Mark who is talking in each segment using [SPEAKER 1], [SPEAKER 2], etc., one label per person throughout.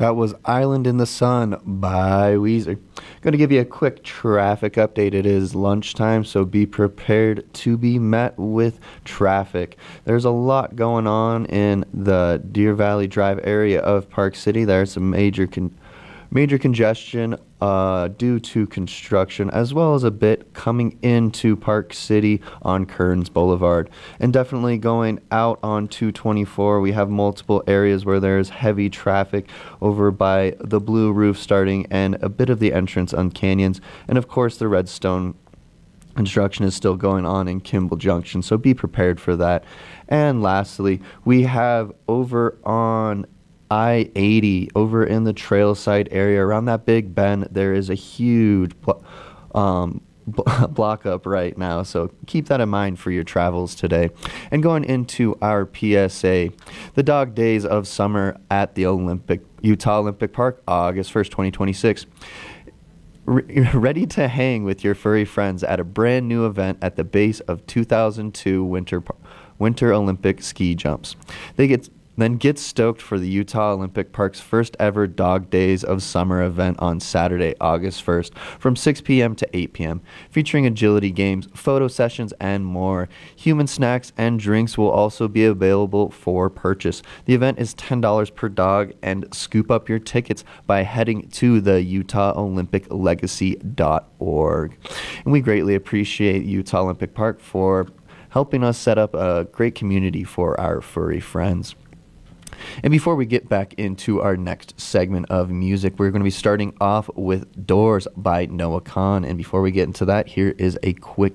[SPEAKER 1] That was Island in the Sun by Weezer. Going to give you a quick traffic update. It is lunchtime, so be prepared to be met with traffic. There's a lot going on in the Deer Valley Drive area of Park City. There's some major congestion due to construction, as well as a bit coming into Park City on Kearns Boulevard. And definitely going out on 224, we have multiple areas where there's heavy traffic over by the Blue Roof starting and a bit of the entrance on Canyons. And of course, the Redstone construction is still going on in Kimball Junction, so be prepared for that. And lastly, we have over on I-80 over in the Trailside area around that Big Bend. There is a huge block up right now, so keep that in mind for your travels today. And going into our PSA, the dog days of summer at the Utah Olympic Park, August 1st, 2026. Ready to hang with your furry friends at a brand new event at the base of 2002 Winter Olympic ski jumps. Then get stoked for the Utah Olympic Park's first ever Dog Days of Summer event on Saturday, August 1st from 6 p.m. to 8 p.m., featuring agility games, photo sessions, and more. Human snacks and drinks will also be available for purchase. The event is $10 per dog, and scoop up your tickets by heading to the UtahOlympicLegacy.org. And we greatly appreciate Utah Olympic Park for helping us set up a great community for our furry friends. And before we get back into our next segment of music, we're going to be starting off with Doors by Noah Kahan. And before we get into that, here is a quick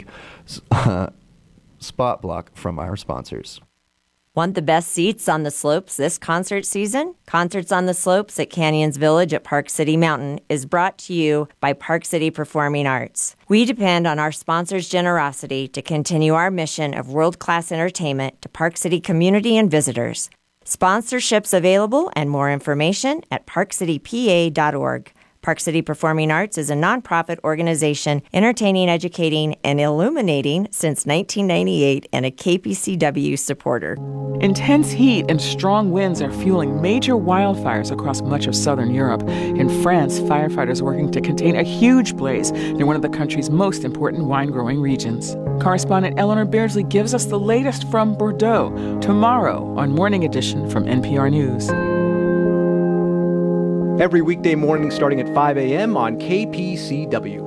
[SPEAKER 1] spot block from our sponsors.
[SPEAKER 2] Want the best seats on the slopes this concert season? Concerts on the Slopes at Canyons Village at Park City Mountain is brought to you by Park City Performing Arts. We depend on our sponsors' generosity to continue our mission of world-class entertainment to Park City community and visitors. Sponsorships available and more information at parkcitypa.org. Park City Performing Arts is a nonprofit organization entertaining, educating, and illuminating since 1998 and a KPCW supporter.
[SPEAKER 3] Intense heat and strong winds are fueling major wildfires across much of southern Europe. In France, firefighters are working to contain a huge blaze near one of the country's most important wine-growing regions. Correspondent Eleanor Beardsley gives us the latest from Bordeaux tomorrow on Morning Edition from NPR News.
[SPEAKER 4] Every weekday morning starting at 5 a.m. on KPCW.